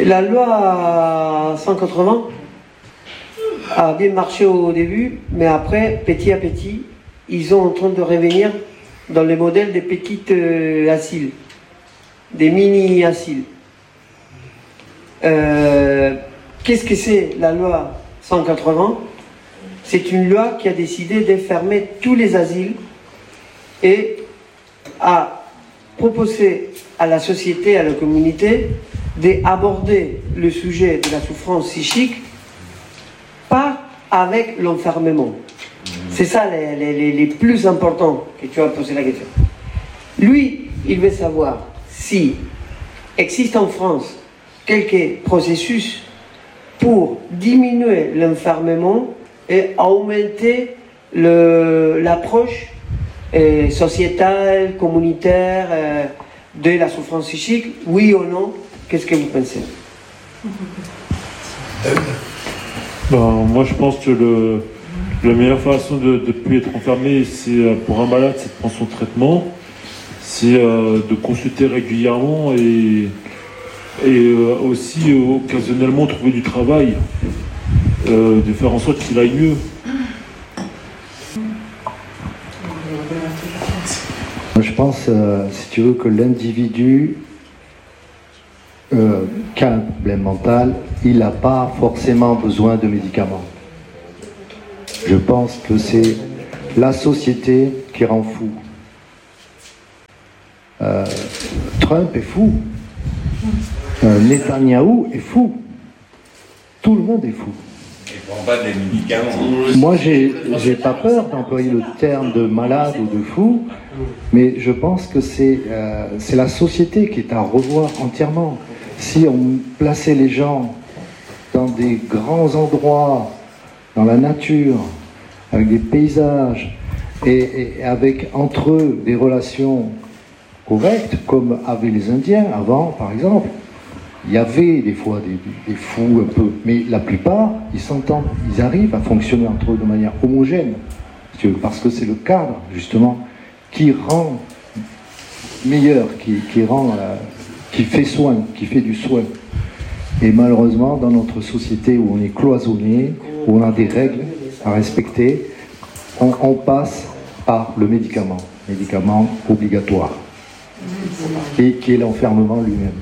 La loi 180 a bien marché au début, mais après, petit à petit, ils sont en train de revenir dans les modèles des petites asiles, des mini-asiles. Qu'est-ce que c'est la loi 180? C'est une loi qui a décidé de fermer tous les asiles et a proposé à la société, à la communauté, d'aborder le sujet de la souffrance psychique pas avec l'enfermement. C'est ça les plus importants que tu as posé la question. Lui, il veut savoir si existe en France quelques processus pour diminuer l'enfermement et augmenter l'approche sociétale, communautaire de la souffrance psychique, oui ou non? Qu'est-ce que vous pensez? Moi, je pense que la meilleure façon de ne plus être enfermé, c'est pour un malade, c'est de prendre son traitement, c'est de consulter régulièrement et aussi occasionnellement trouver du travail, de faire en sorte qu'il aille mieux. Je pense, si tu veux, que l'individu qui a un problème mental, il n'a pas forcément besoin de médicaments. Je pense que c'est la société qui rend fou. Trump est fou. Netanyahou est fou. Tout le monde est fou. Il ne prend pas des médicaments. Moi, j'ai pas peur d'employer le terme de malade ou de fou, mais je pense que c'est la société qui est à revoir entièrement. Si on plaçait les gens dans des grands endroits, dans la nature, avec des paysages, et avec entre eux des relations correctes, comme avaient les Indiens avant, par exemple, il y avait des fois des fous un peu, mais la plupart, ils s'entendent, ils arrivent à fonctionner entre eux de manière homogène, parce que c'est le cadre, justement, qui rend meilleur, qui fait soin, qui fait du soin. Et malheureusement, dans notre société où on est cloisonné, où on a des règles à respecter, on passe par le médicament obligatoire, et qui est l'enfermement lui-même.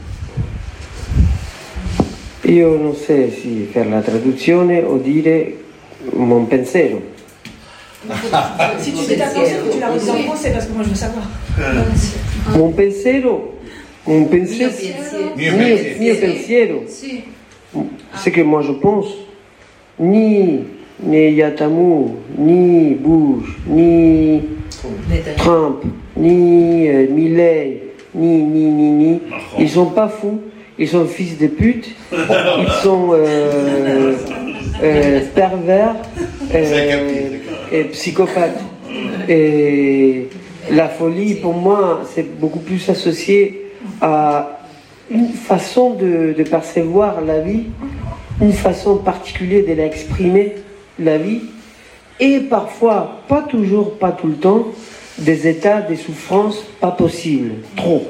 Io non so se fare la traduzione o dire mon pensiero. Si tu dis ta pensée, tu la redis en français parce que moi je veux savoir. Mon pensiero, mio pensiero, c'est que moi je pense, ni Netanyahu, ni Bush, ni Trump, ni Milei, ni, ils sont pas fous. Ils sont fils de pute, ils sont pervers et psychopathes. Et la folie, pour moi, c'est beaucoup plus associé à une façon de percevoir la vie, une façon particulière de l'exprimer, la vie, et parfois, pas toujours, pas tout le temps, des états de souffrance pas possibles. Trop.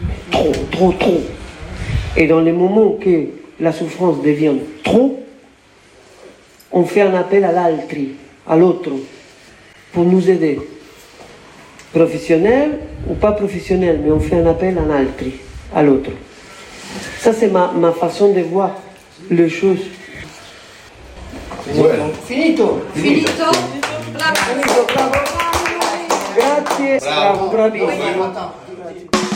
Et dans les moments que la souffrance devient trop, on fait un appel à l'altri, à l'autre, pour nous aider. Professionnel ou pas professionnel, mais on fait un appel à l'altri, à l'autre. Ça, c'est ma façon de voir les choses. Ouais. Finito. Finito. Bravo. Grazie. Bravo. Bravissimo.